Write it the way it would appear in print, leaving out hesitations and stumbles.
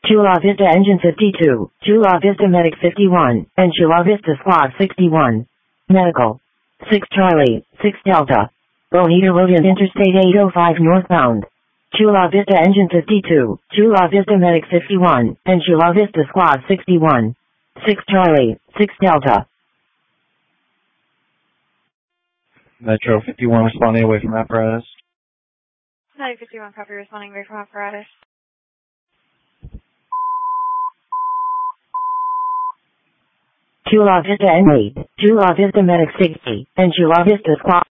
Chula Vista Engine 52, Chula Vista Medic 51, and Chula Vista Squad 61. Medical. 6 Charlie, 6 Delta. Bonita Williams Interstate 805 northbound. Chula Vista Engine 52, Chula Vista Medic 51, and Chula Vista Squad 61. 6 Charlie, 6 Delta. Metro 51 responding away from apparatus. 51 copy, responding away from apparatus. Chula Vista N8, Chula Vista Medic 60, and Chula Vista Squad